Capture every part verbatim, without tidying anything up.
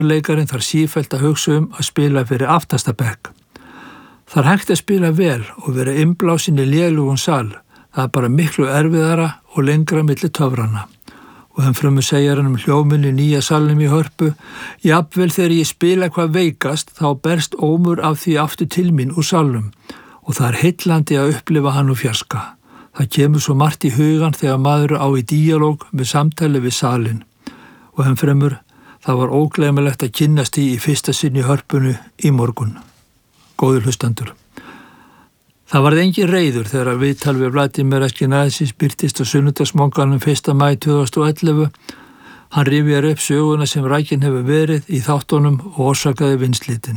Leikarinn þarf sífellt að hugsa um að spila fyrir aftasta bekk. Það er hægt að spila vel og vera innblásin í lélugum sal. Það er bara miklu erfiðara og lengra milli töfrana. Og hann fremur segjar hann um hljóminn í nýja salnum í Hörpu. Jafnvel þegar ég spila eitthvað veikast þá berst ómur af því aftur til mín úr salnum og það er heillandi að upplifa hann úr fjarska. Það kemur svo margt í hugan þegar maður á í díalóg með samtali við salin. Og hann fremur, það var ógleymanlegt að kynnast því í fyrsta sinn í Hörpunni í morgun. Góður hlustandur. Það varð engin reiður þegar viðtal við Vladimir Ashkenazi birtist á sunnudagsmorgunum fyrsta maí tvö þúsund og ellefu. Hann rifjar upp söguna sem rækin hefur verið í þáttunum og orsakaði vindslitin.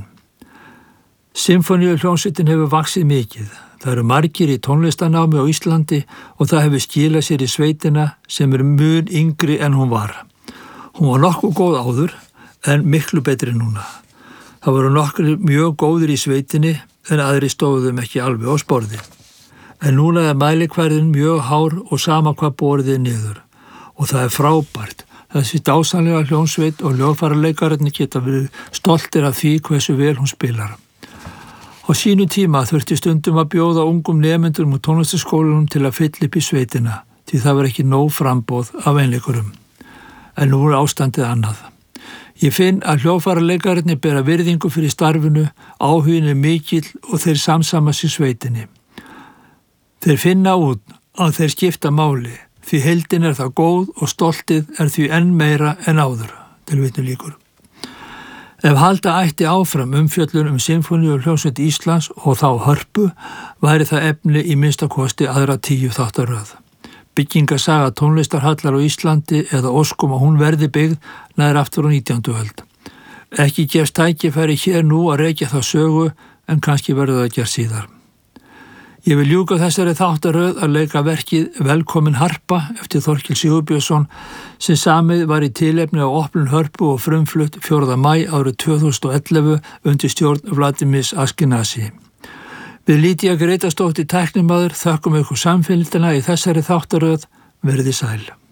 Sinfóníuhljómsveitin hefur vaxið mikið. Það eru margir í tónlistanámi á Íslandi og það hefur skilað sér í sveitina sem er mun yngri en hún var. Hún var nokkuð góð áður en miklu betri núna. Það voru nokkri mjög góðir í sveitinni en aðri stóðum ekki alveg á sporði. En núna er mælikvarðin mjög hár og sama hvað borðið niður. Og það er frábært. Þessi dásamlega hljómsveit og hljóðfæraleikarar geta verið stoltir af því hversu vel hún spilar. Á sínu tíma þurfti stundum að bjóða ungum nemendur úr tónlistaskólanum til að fylla upp í sveitina, því það var ekki nóg framboð af einleikurum. En nú er ástandið annað. Ég finn að hljóðfæraleikarinnir bera virðingu fyrir starfinu, áhugin er mikill og þeir samsama sér sveitinni. Þeir finna út að þeir skipta máli, því heildin er það góð og stoltið er því enn meira en áður, tilvitnun lýkur. Ef halda ætti áfram umfjöllun um Sinfóníuhljómsveit Íslands og þá Hörpu, væri það efni í minnsta kosti aðra tíu þáttaröð. Byggingasaga tónlistarhallar á Íslandi eða óskum að hún verði byggð nær aftur á nítjándu öld. Ekki gefst tækifæri hér nú að rekja þá sögu en kannski verður það að gera síðar. Ég vil ljúka þessari þáttaröð að leika verkið Velkomin Harpa eftir Þorkel Sigurbjörnsson sem samið var í tilefni á opnun Hörpu og frumflutt fjórða maí árið tvö þúsund og ellefu undir stjórn Vladimir Ashkenazi. Við Lýdía Grétarsdóttir tæknimaður þökkum ykkur samfylgdina í þessari þáttaröð, verið sæl.